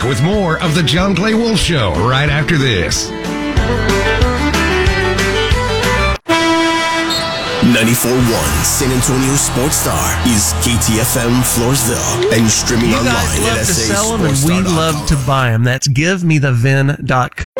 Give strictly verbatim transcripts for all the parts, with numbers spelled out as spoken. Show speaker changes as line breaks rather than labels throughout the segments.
with more of the John Clay Wolf Show right after this.
ninety-four point one San Antonio Sports Star is K T F M Floresville and streaming
you
online
guys love
at
to
S A
sell them and
Sports
we
Star dot com.
love to buy them. That's give me the vin dot com.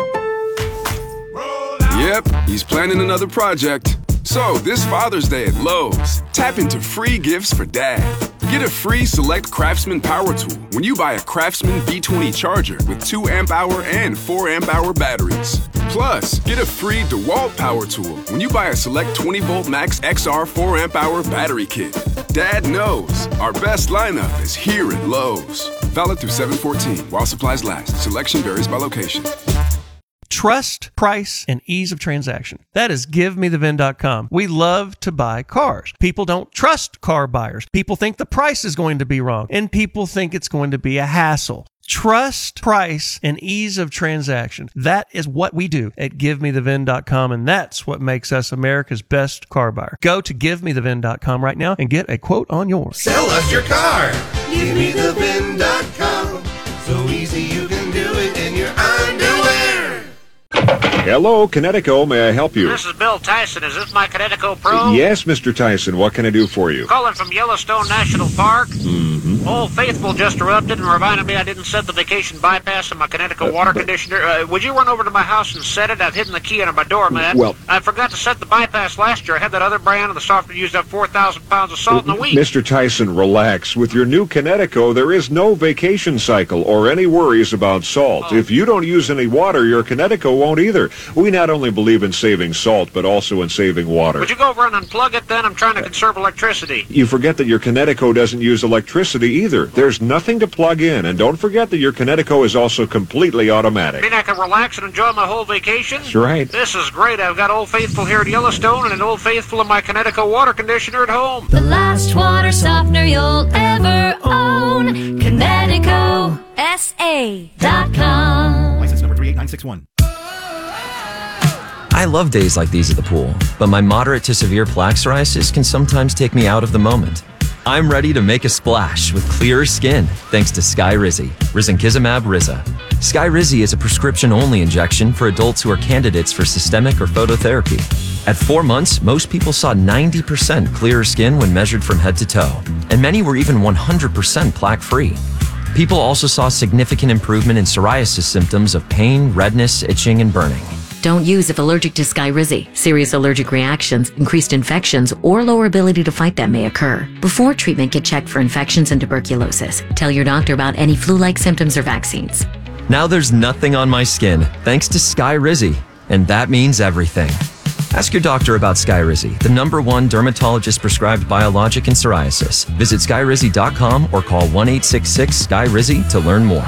Yep, he's planning another project. So, this Father's Day at Lowe's, tap into free gifts for Dad. Get a free Select Craftsman power tool when you buy a Craftsman V twenty charger with two amp hour and four amp hour batteries. Plus, get a free DeWalt power tool when you buy a Select twenty volt Max X R four amp hour battery kit. Dad knows our best lineup is here at Lowe's. Valid through seven fourteen while supplies last. Selection varies by location.
Trust, price, and ease of transaction. That is give me the vin dot com. We love to buy cars. People don't trust car buyers. People think the price is going to be wrong, and people think it's going to be a hassle. Trust, price, and ease of transaction. That is what we do at give me the vin dot com, and that's what makes us America's best car buyer. Go to give me the vin dot com right now and get a quote on yours.
Sell us your car. give me the vin dot com. So easy you can do it in your underwear.
Hello, Connecticut. May I help you?
This is Bill Tyson. Is this my Connecticut Pro?
Yes, Mister Tyson. What can I do for you?
Calling from Yellowstone National Park.
Mm-hmm.
Old Faithful just erupted and reminded me I didn't set the vacation bypass in my Connecticut
Uh,
water
but-
conditioner. Uh, would you run over to my house and set it? I've hidden the key under my door, man.
Well-
I forgot to set the bypass last year. I had that other brand, and the softener used up four thousand pounds of salt in a week.
Mister Tyson, relax. With your new Connecticut, there is no vacation cycle or any worries about salt.
Oh.
If you don't use any water, your Connecticut won't either. We not only believe in saving salt, but also in saving water.
Would you go over and unplug it then? I'm trying to conserve electricity.
You forget that your Connecticut doesn't use electricity either. There's nothing to plug in. And don't forget that your Connecticut is also completely automatic.
I mean, I can relax and enjoy my whole vacation?
That's right.
This is great. I've got Old Faithful here at Yellowstone and an Old Faithful in my Connecticut water conditioner at home.
The last water softener you'll ever own. Connecticut S A dot com.
License number three eight nine six one.
I love days like these at the pool, but my moderate to severe plaque psoriasis can sometimes take me out of the moment. I'm ready to make a splash with clearer skin thanks to Skyrizi, risankizumab Riza. Skyrizi is a prescription-only injection for adults who are candidates for systemic or phototherapy. At four months, most people saw ninety percent clearer skin when measured from head to toe, and many were even one hundred percent plaque-free. People also saw significant improvement in psoriasis symptoms of pain, redness, itching, and burning.
Don't use if allergic to Skyrizi. Serious allergic reactions, increased infections, or lower ability to fight them may occur. Before treatment, get checked for infections and tuberculosis. Tell your doctor about any flu-like symptoms or vaccines.
Now there's nothing on my skin thanks to Skyrizi, and that means everything. Ask your doctor about Skyrizi, the number one dermatologist-prescribed biologic in psoriasis. Visit skyrizi dot com or call one eight six six Sky Rizi to learn more.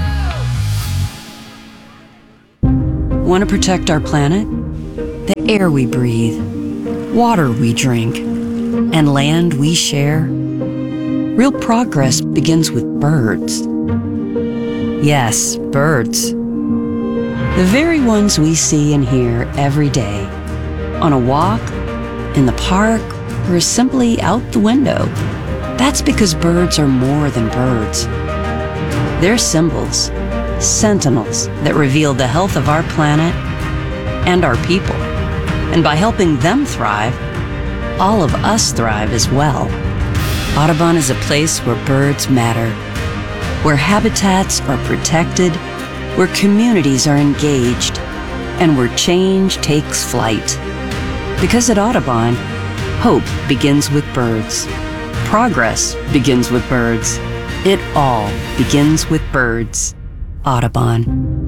Want to protect our planet? The air we breathe, water we drink, and land we share? Real progress begins with birds. Yes, birds. The very ones we see and hear every day. On a walk, in the park, or simply out the window. That's because birds are more than birds. They're symbols. Sentinels that reveal the health of our planet and our people. And by helping them thrive, all of us thrive as well. Audubon is a place where birds matter, where habitats are protected, where communities are engaged, and where change takes flight. Because at Audubon, hope begins with birds. Progress begins with birds. It all begins with birds. Audubon.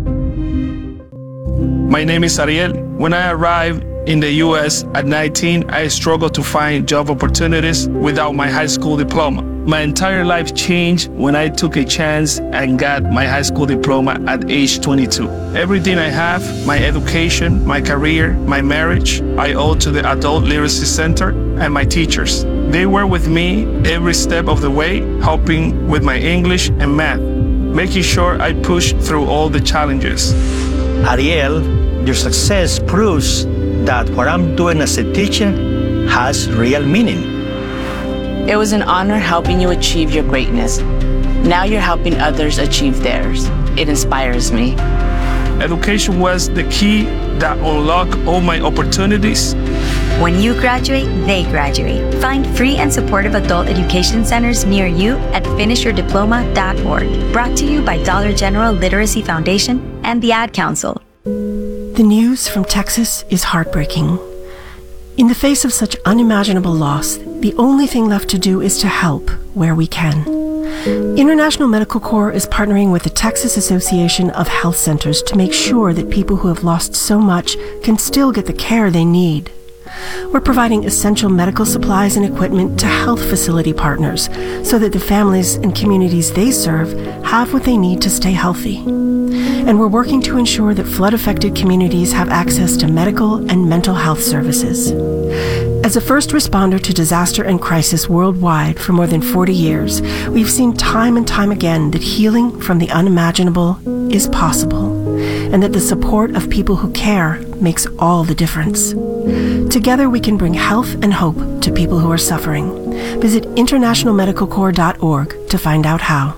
My name is Ariel. When I arrived in the U S at nineteen, I struggled to find job opportunities without my high school diploma. My entire life changed when I took a chance and got my high school diploma at age twenty-two. Everything I have, my education, my career, my marriage, I owe to the Adult Literacy Center and my teachers. They were with me every step of the way, helping with my English and math, making sure I pushed through all the challenges.
Ariel, your success proves that what I'm doing as a teacher has real meaning.
It was an honor helping you achieve your greatness. Now you're helping others achieve theirs.
it inspires me.
Education was the key that unlocked all my opportunities.
When you graduate, they graduate. Find free and supportive adult education centers near you at finish your diploma dot org. Brought to you by Dollar General Literacy Foundation and the Ad Council.
The news from Texas is heartbreaking. In the face of such unimaginable loss, the only thing left to do is to help where we can. International Medical Corps is partnering with the Texas Association of Health Centers to make sure that people who have lost so much can still get the care they need. We're providing essential medical supplies and equipment to health facility partners so that the families and communities they serve have what they need to stay healthy. And we're working to ensure that flood-affected communities have access to medical and mental health services. As a first responder to disaster and crisis worldwide for more than forty years, we've seen time and time again that healing from the unimaginable is possible, and that the support of people who care makes all the difference. Together we can bring health and hope to people who are suffering. Visit international medical corps dot org to find out how.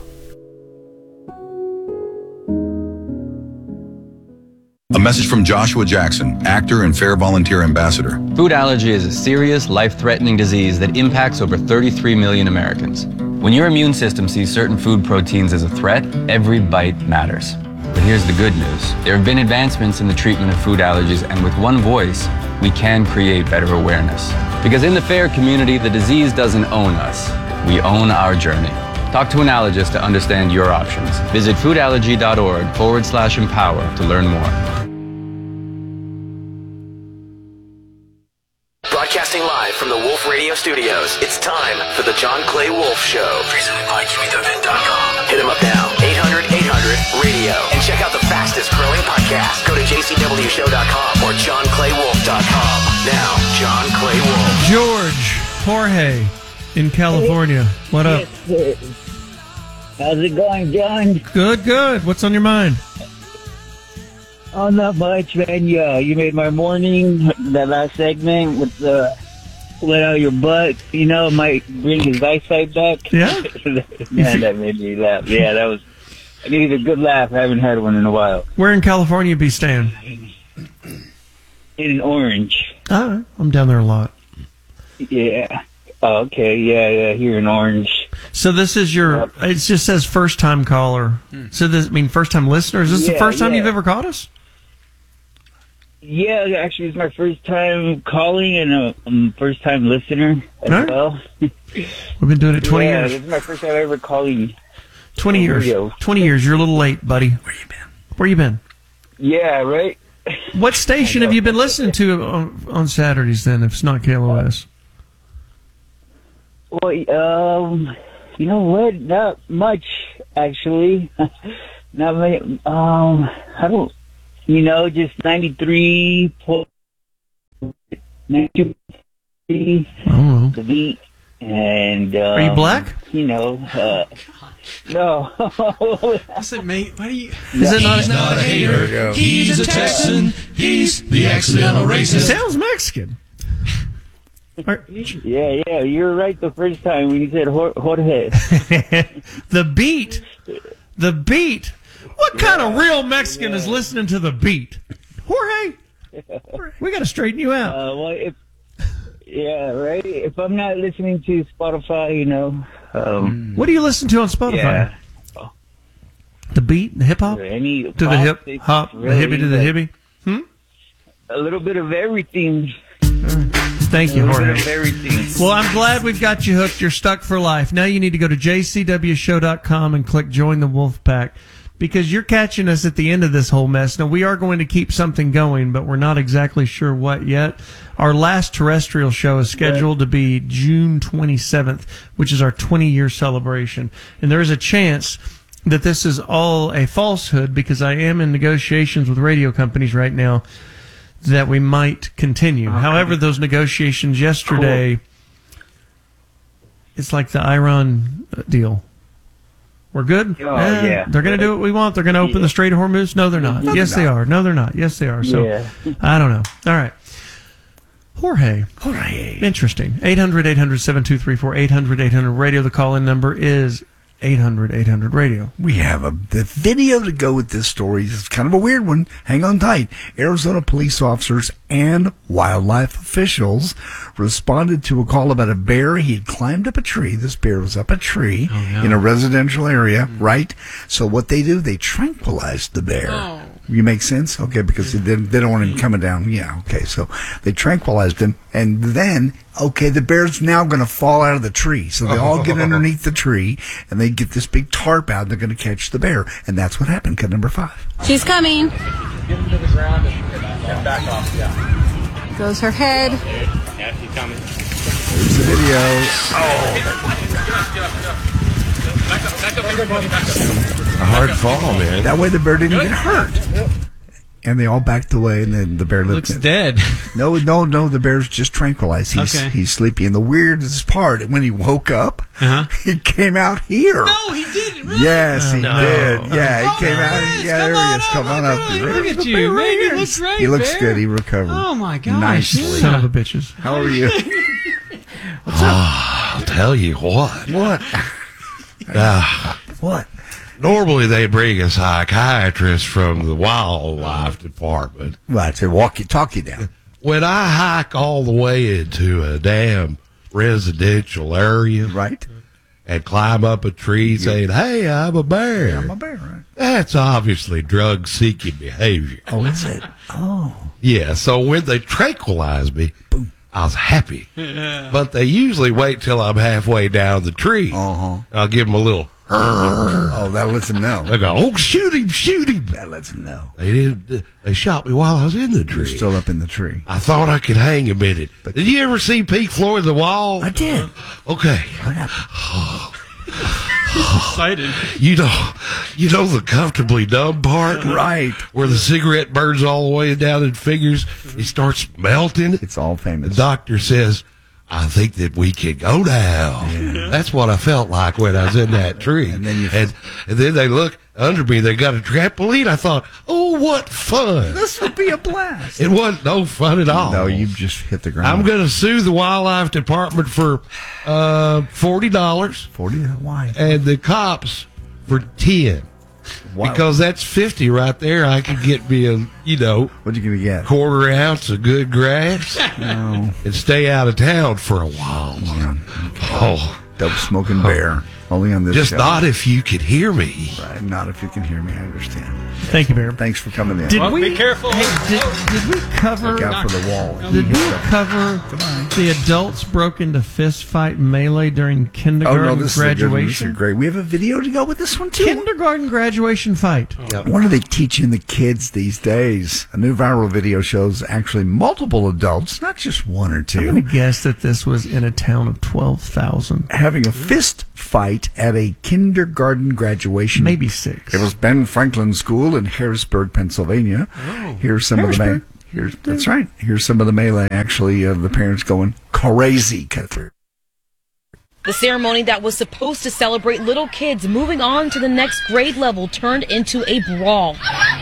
A message from Joshua Jackson, actor and Fair Volunteer Ambassador.
Food allergy is a serious, life-threatening disease that impacts over thirty-three million Americans. When your immune system sees certain food proteins as a threat, every bite matters. But here's the good news. There have been advancements in the treatment of food allergies, and with one voice, we can create better awareness. Because in the FAIR community, the disease doesn't own us. We own our journey. Talk to an allergist to understand your options. Visit foodallergy.org forward slash empower to learn more.
Broadcasting live from the Wolf Radio Studios, it's time for the John Clay Wolf Show. Presented by Give Me The Vin dot com. Hit him up now, eight hundred eight hundred radio. And check out the fastest growing podcast. Go to j c w show dot com or john clay wolf dot com. Now, John Clay Wolf.
George Jorge in California. What up?
Yes, how's it going, John?
Good, good. What's on your mind?
Oh, not much, man. Yeah, you made my morning. That last segment with the let out your butt, you know, might bring his eyesight back.
Yeah?
Man, that made me laugh. Yeah, that was, I needed a good laugh. I haven't had one in a while.
Where in California be staying?
In Orange.
Oh, I'm down there a lot.
Yeah. Oh, okay. Yeah, yeah, here in Orange.
So this is your, yep. It just says first time caller. Hmm. So this, I mean, first time listener. Is this yeah, the first time yeah. you've ever called us?
Yeah, actually, it's my first time calling and a um, first time listener as right. well.
We've been doing it twenty
yeah,
years.
This is my first time ever calling.
Twenty years. Radio. Twenty years. You're a little late, buddy. Where you been? Where you been?
Yeah, right.
What station have you been listening to on, on Saturdays then? If it's not K L O S.
Well, um, you know what? Not much, actually. Not many. Um, I don't. You know, just ninety-three point ninety-two
oh.
the beat, and um,
are you black?
You know, uh, no.
Listen, mate, why do you?
Is it not?
He's not a hater. He's a Texan. He's the accidental racist.
Sounds Mexican.
Yeah, yeah, you're right the first time when you said Jorge.
The beat, the beat. What kind yeah, of real Mexican yeah. is listening to the beat? Jorge, we got to straighten you out.
Uh, well, if, yeah, right. If I'm not listening to Spotify, you know. Um,
what do you listen to on Spotify?
Yeah.
The beat, the hip hop,
Any
to the hip hop, really, the hippie to the hippie. Hmm.
A little bit of everything.
Thank you, Jorge.
Everything.
Well, I'm glad we've got you hooked. You're stuck for life. Now you need to go to j c w show dot com and click Join the Wolf Pack. Because you're catching us at the end of this whole mess. Now, we are going to keep something going, but we're not exactly sure what yet. Our last terrestrial show is scheduled to be June twenty-seventh, which is our twenty-year celebration. And there is a chance that this is all a falsehood because I am in negotiations with radio companies right now that we might continue. Okay. However, those negotiations yesterday, cool. It's like the Iran deal. We're good?
Oh,
eh,
yeah.
They're going to do what we want. They're going to open yeah. the Strait of Hormuz? No, they're not. No, yes, they're not. they are. No, they're not. Yes, they are. So,
yeah.
I don't know. All right. Jorge. Jorge. Interesting. eight hundred eight hundred seven two three four. eight hundred eight hundred radio. The call-in number is eight hundred eight hundred radio.
We have a the video to go with this story. It's kind of a weird one. Hang on tight. Arizona police officers and wildlife officials responded to a call about a bear. He had climbed up a tree. This bear was up a tree
Oh, no.
in a residential area, right? So what they do, they tranquilized the bear.
Oh.
You make sense? Okay, because they, they don't want him coming down. Yeah, okay. So they tranquilized him, and then, okay, the bear's now going to fall out of the tree. So they all get underneath the tree, and they get this big tarp out, and they're going to catch the bear. And that's what happened. Cut number five.
She's coming.
Get him to the ground and back off, yeah.
Goes her head.
Yeah, keep coming.
There's the video.
A hard fall, man.
That way the bear didn't get hurt. And they all backed away, and then the bear
Looks
looked
dead.
No, no, no. The bear's just tranquilized. He's
Okay.
he's sleepy. And the weirdest part, when he woke up,
Uh-huh.
he came out here.
No, he didn't. Really?
Yes, he
No.
did. Yeah,
Oh,
he came out.
Chris,
Yeah, there he is. Come on up.
Look at you, man. You look great,
He looks
Bear.
good. He recovered.
Oh, my gosh.
Nicely.
Son of a bitches.
How are you?
What's up? I'll tell you what.
What?
Uh,
what?
Normally they bring a psychiatrist from the wildlife department.
Right, to walk you, talk you down.
When I hike all the way into a damn residential area,
right,
and climb up a tree saying, "Hey, I'm a bear,"
Yeah, I'm a bear, right?
that's obviously drug-seeking behavior.
Oh, is it? Oh.
Yeah, so when they tranquilize me, I was happy. But they usually wait till I'm halfway down the tree.
Uh-huh.
I'll give them a little,
Oh, that lets him know.
they go, "Oh, shoot him, shoot him."
That lets him know.
They did. They shot me while I was in the
You're
tree.
still up in the tree.
I thought I could hang a minute. Did you ever see Pink Floyd The Wall?
I did.
Okay.
What happened?
Excited.
You know, you know the comfortably numb part,
Right.
where the cigarette burns all the way down and fingers. It starts melting.
It's all
The
famous.
doctor says, "I think that we can go now." That's what I felt like when I was in that tree.
And then you-
and, and then they look under me. They got a trampoline. I thought, "Oh, what fun!"
This would be a blast.
It wasn't no fun at all.
No, you just hit the ground.
I'm going to sue the wildlife department for uh, forty dollars
forty. Why?
and the cops for ten.
Wow.
Because that's fifty right there. I could get me a, you know,
What you gonna get?
quarter ounce of good grass
No.
and stay out of town for a while. Oh,
Dope smoking bear. Only on this
just
show.
not if you could hear me.
Right, not if you can hear me. I understand.
Thank you, Bear.
Thanks for coming in.
Did
Well,
we,
be careful.
Hey, did, did we cover?
Look out for the wall.
Did we cover the adults broke into fist fight melee during
Oh
kindergarten
no, this is, a good one. This is
graduation?
great. We have a video to go with this one too.
Kindergarten graduation fight.
What are they teaching the kids these days? A new viral video shows actually multiple adults, not just one or
I'm
two,
going to guess that this was in a town of twelve thousand.
having a fist fight at a kindergarten graduation.
Maybe six.
It was Ben Franklin School in Harrisburg, Pennsylvania.
Oh.
Here's some of the
Harrisburg.
me- here's that's right. Here's some of the melee actually of the parents going crazy. Cut through.
The ceremony that was supposed to celebrate little kids moving on to the next grade level turned into a brawl.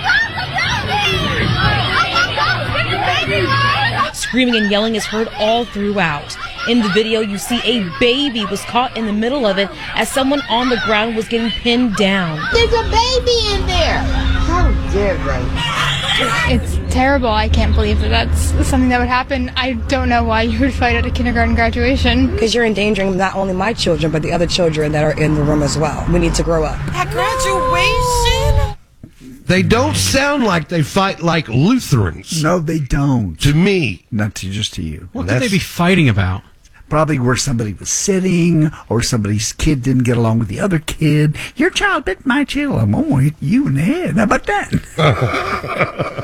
Screaming and yelling is heard all throughout. In the video, you see a baby was caught in the middle of it as someone on the ground was getting pinned down.
There's a baby in there. How dare they?
It's terrible. I can't believe that that's something that would happen. I don't know why you would fight at a kindergarten graduation.
Because you're endangering not only my children, but the other children that are in the room as well. We need to grow up.
At graduation?
They don't sound like they fight like Lutherans.
No, they don't.
To me.
Not to just to you.
What could they be fighting about?
Probably where somebody was sitting, or somebody's kid didn't get along with the other kid. Your child bit my child. I'm going to hit you in the head. How about that?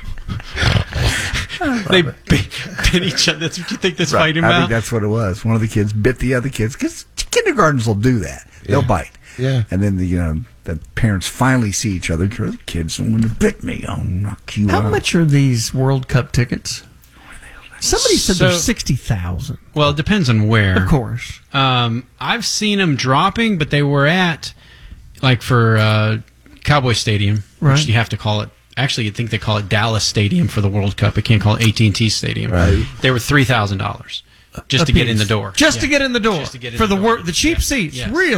They bit, bit each other. That's what you think that's
Right.
fighting
I
about?
think that's what it was. One of the kids bit the other kids because kindergartens will do that. They'll
Yeah.
bite.
Yeah.
And then the you know the parents finally see each other. The kids, someone bit me. I'll knock you
How
out.
much are these World Cup tickets? Somebody said
So-
there's sixty thousand.
Well, it depends on where.
Of course.
Um, I've seen them dropping, but they were at, like for uh, Cowboy Stadium,
Right.
which you have to call it. Actually, you'd think they call it Dallas Stadium for the World Cup. They can't call it A T and T Stadium.
Right.
They were three thousand dollars just
A
to get in
piece.
the door.
Just
Yeah.
to get in the door.
Just to get in
For
the
the
door.
wor- the cheap seats.
Yes.
Really?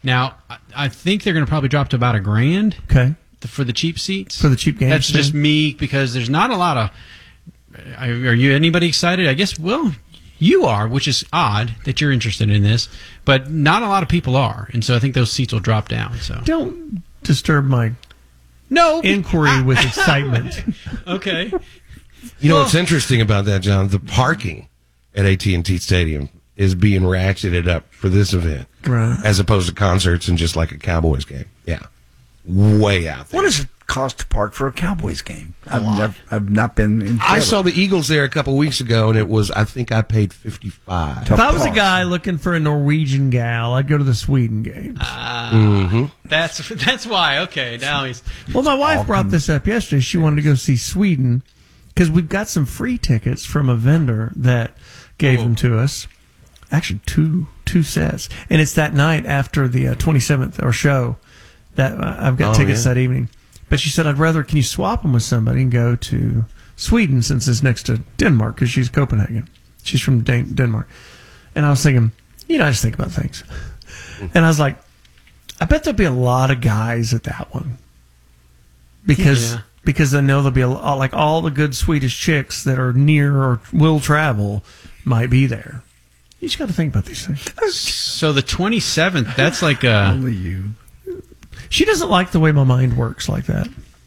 Now, I, I think they're going to probably drop to about a grand.
Okay.
For the cheap seats.
For the cheap games.
That's just me because there's not a lot of. Are you anybody excited? I guess. Well, you are, which is odd that you're interested in this, but not a lot of people are, and so I think those seats will drop down. So
don't disturb my
no
inquiry with excitement.
Okay.
You know what's interesting about that, John? The parking at A T and T Stadium is being ratcheted up for this event,
right?
As opposed to concerts and just like a Cowboys game. Yeah, way out there.
What does it cost to park for a Cowboys game? I've never, I've not been in.
I saw the Eagles there a couple weeks ago, and it was I think I paid fifty five.
If I was a guy looking for a Norwegian gal, I'd go to the Sweden games.
Uh,
mm-hmm.
That's that's why. Okay, now he's.
Well, my wife brought this up yesterday. She wanted to go see Sweden because we've got some free tickets from a vendor that gave oh. them to us. Actually, two two sets, and it's that night after the uh, twenty-seventh or show that uh, I've got
oh,
tickets
yeah.
that evening. But she said, I'd rather, can you swap them with somebody and go to Sweden since it's next to Denmark because she's Copenhagen. She's from Dan- Denmark. And I was thinking, you know, I just think about things. And I was like, I bet there'll be a lot of guys at that one because
Yeah.
because I know there'll be a lot, like all the good Swedish chicks that are near or will travel might be there. You just got to think about these things.
So the twenty-seventh, that's like a.
Only you.
She doesn't like the way my mind works like that.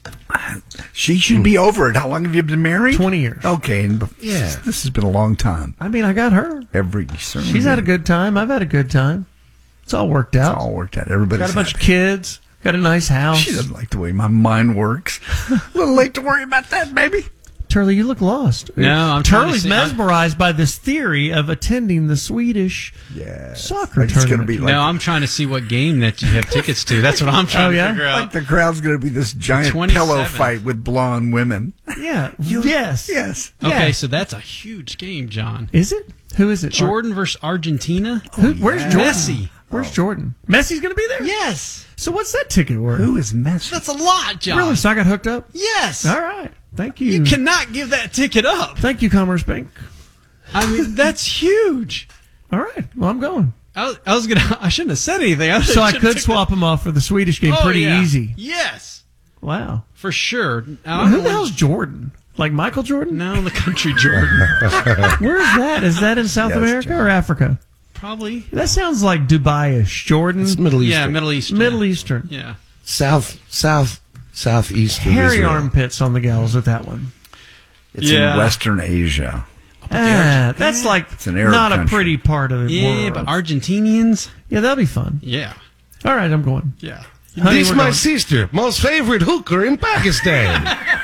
She should be over it. How long have you been married?
twenty years.
Okay, and yeah, this has been a long time.
I mean, I got her.
Every
She's had a good time. I've had a good time. It's all worked out.
It's all worked out. Everybody's
got a bunch
happy.
of kids. Got a nice house.
She doesn't like the way my mind works. A little late to worry about that, baby.
Turley, you look lost.
No, I'm trying to
Turley's
see-
mesmerized by this theory of attending the Swedish
yes.
soccer
It's gonna
tournament.
be like
no, I'm trying to see what game that you have tickets to. That's what I'm trying
Oh, yeah?
to figure out.
Like the crowd's going to be this giant pillow
twenty-seven.
fight with blonde women.
Yeah. yes.
Yes.
Okay,
Yeah.
so that's a huge game, John.
Is it? Who is it?
Jordan versus Argentina.
Who, where's
yeah.
Jordan?
Messi.
Where's Jordan? Messi's going to be there?
Yes.
So what's that ticket worth?
Who is Messi?
That's a lot, John.
Really? So I got hooked up?
Yes.
All right. Thank you.
You cannot give that ticket up.
Thank you, Commerce Bank.
I mean, that's huge.
All right. Well, I'm going.
I was, I was gonna. I shouldn't have said anything. I
So I
should've
could
took
swap them off for the Swedish game
that-
pretty
oh, yeah.
easy.
Yes,
Wow.
for sure. I
Well,
don't
who
know
the
when-
hell's Jordan? Like Michael Jordan?
No, the country Jordan.
Where's that? Is that in South
Yes,
America
John.
or Africa?
Probably.
That sounds like Dubai-ish. Jordan?
It's Middle Eastern.
Yeah, Middle East.
Middle Eastern.
Yeah.
South, south, southeast. of
Hairy
Israel.
armpits on the gals with that one.
It's
Yeah.
in Western Asia.
Ah, that's like
It's an Arab
not a
country.
pretty part of the
Yeah,
world.
but Argentinians.
Yeah, that'll be fun.
Yeah.
All right, I'm going.
Yeah.
Honey,
This
we're
my
going.
sister, most favorite hooker in Pakistan.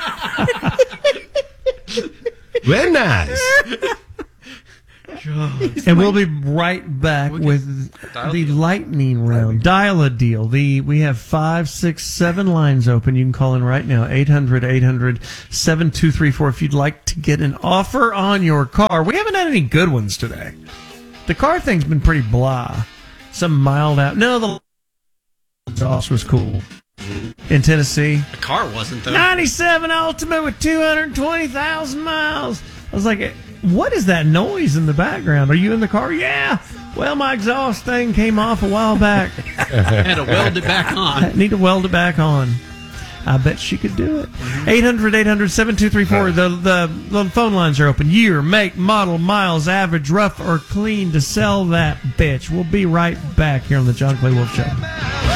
Very nice.
And we'll be right back with the lightning round. Dial a deal. The we have five, six, seven lines open. You can call in right now. eight hundred, eight hundred, seven two three four if you'd like to get an offer on your car. We haven't had any good ones today. The car thing's been pretty blah. Some mild out. No, the exhaust was cool. In Tennessee.
The car wasn't though.
ninety-seven Ultimate with two hundred twenty thousand miles. I was like, what is that noise in the background? Are you in the car? Yeah. Well, my exhaust thing came off a while back.
Had to weld it back on.
I need to weld it back on. I bet she could do it. eight hundred, eight hundred, seven two three four. The, the, the phone lines are open. Year, make, model, miles, average, rough or clean to sell that bitch. We'll be right back here on the John Clay Wolf Show.